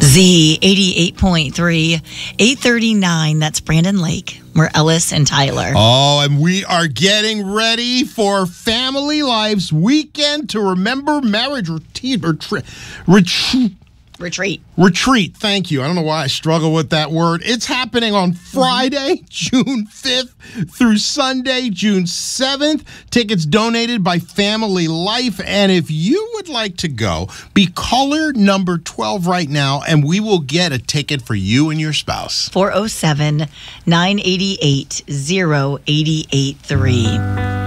Z 88.3, 839. That's Brandon Lake. We're Ellis and Tyler. Oh, and we are getting ready for Family Life's Weekend to Remember Marriage Retreat. Thank you. I don't know why I struggle with that word. It's happening on Friday, June 5th through Sunday, June 7th. Tickets donated by Family Life. And if you would like to go, be caller number 12 right now, and we will get a ticket for you and your spouse. 407-988-0883.